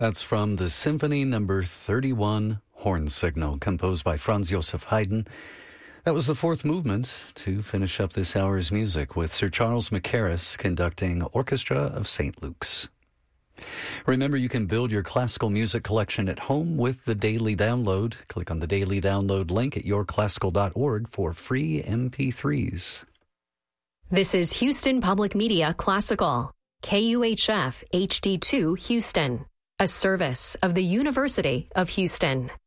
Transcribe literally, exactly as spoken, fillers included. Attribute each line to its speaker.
Speaker 1: That's from the Symphony Number thirty-one Horn Signal, composed by Franz Joseph Haydn. That was the fourth movement to finish up this hour's music, with Sir Charles Mackerras conducting Orchestra of Saint Luke's. Remember, you can build your classical music collection at home with the Daily Download. Click on the Daily Download link at your classical dot org for free M P threes.
Speaker 2: This is Houston Public Media Classical, K U H F H D two Houston, a service of the University of Houston.